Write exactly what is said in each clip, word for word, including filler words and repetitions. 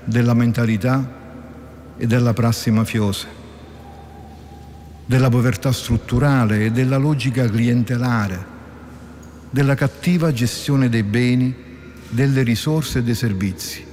della mentalità e della prassi mafiosa, della povertà strutturale e della logica clientelare, della cattiva gestione dei beni, delle risorse e dei servizi.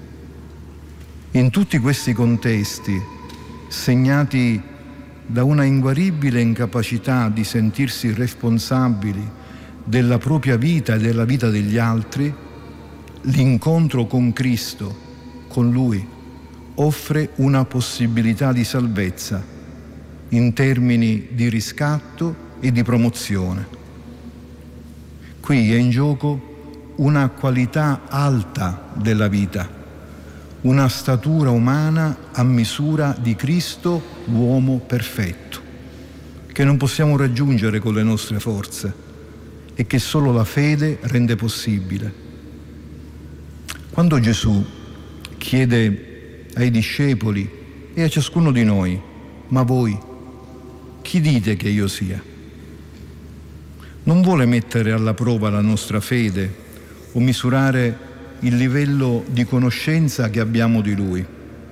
In tutti questi contesti, segnati da una inguaribile incapacità di sentirsi responsabili della propria vita e della vita degli altri, l'incontro con Cristo, con Lui, offre una possibilità di salvezza in termini di riscatto e di promozione. Qui è in gioco una qualità alta della vita, una statura umana a misura di Cristo, uomo perfetto, che non possiamo raggiungere con le nostre forze e che solo la fede rende possibile. Quando Gesù chiede ai discepoli e a ciascuno di noi: ma voi, chi dite che io sia? Non vuole mettere alla prova la nostra fede o misurare il livello di conoscenza che abbiamo di Lui.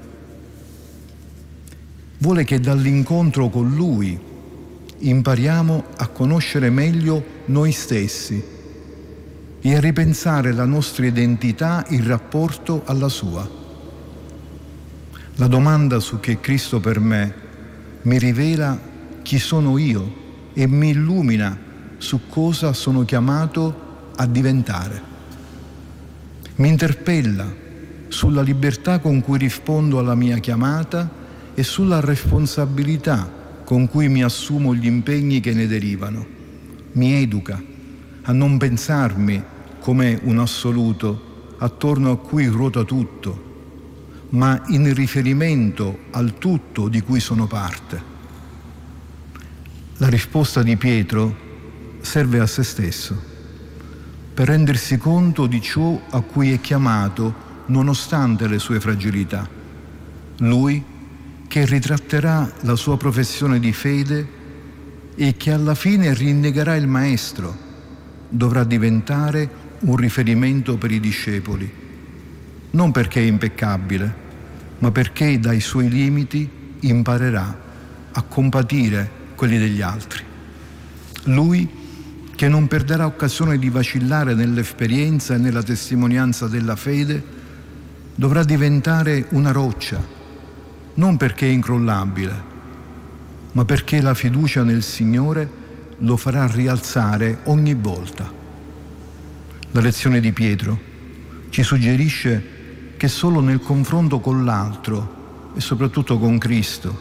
Vuole che dall'incontro con Lui impariamo a conoscere meglio noi stessi e a ripensare la nostra identità in rapporto alla Sua. La domanda su chi è Cristo per me mi rivela chi sono io e mi illumina su cosa sono chiamato a diventare. Mi interpella sulla libertà con cui rispondo alla mia chiamata e sulla responsabilità con cui mi assumo gli impegni che ne derivano. Mi educa a non pensarmi come un assoluto attorno a cui ruota tutto, ma in riferimento al tutto di cui sono parte. La risposta di Pietro serve a se stesso, per rendersi conto di ciò a cui è chiamato nonostante le sue fragilità. Lui che ritratterà la sua professione di fede e che alla fine rinnegherà il Maestro, dovrà diventare un riferimento per i discepoli, non perché è impeccabile, ma perché dai suoi limiti imparerà a compatire quelli degli altri. Lui che non perderà occasione di vacillare nell'esperienza e nella testimonianza della fede, dovrà diventare una roccia, non perché è incrollabile, ma perché la fiducia nel Signore lo farà rialzare ogni volta. La lezione di Pietro ci suggerisce che solo nel confronto con l'altro e soprattutto con Cristo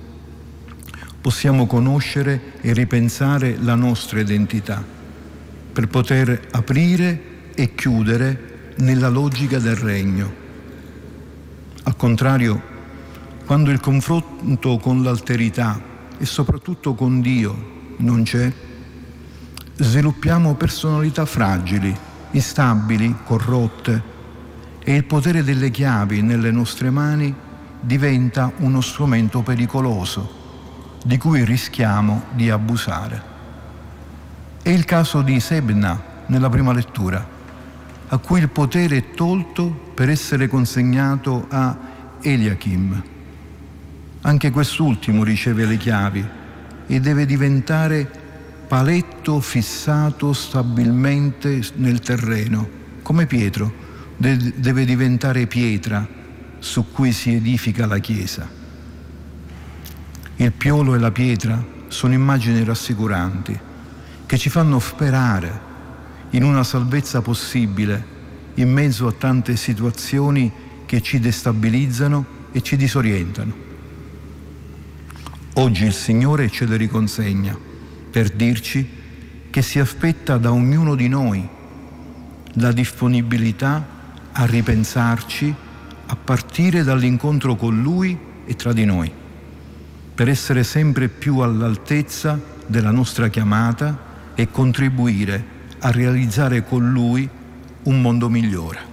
possiamo conoscere e ripensare la nostra identità per poter aprire e chiudere nella logica del regno. Al contrario, quando il confronto con l'alterità e soprattutto con Dio non c'è, sviluppiamo personalità fragili, instabili, corrotte, e il potere delle chiavi nelle nostre mani diventa uno strumento pericoloso di cui rischiamo di abusare. È il caso di Sebna nella prima lettura, a cui il potere è tolto per essere consegnato a Eliachim. Anche quest'ultimo riceve le chiavi e deve diventare paletto fissato stabilmente nel terreno, come Pietro de- deve diventare pietra su cui si edifica la Chiesa. Il piolo e la pietra sono immagini rassicuranti che ci fanno sperare in una salvezza possibile in mezzo a tante situazioni che ci destabilizzano e ci disorientano. Oggi il Signore ce le riconsegna per dirci che si aspetta da ognuno di noi la disponibilità a ripensarci a partire dall'incontro con Lui e tra di noi, per essere sempre più all'altezza della nostra chiamata e contribuire a realizzare con Lui un mondo migliore.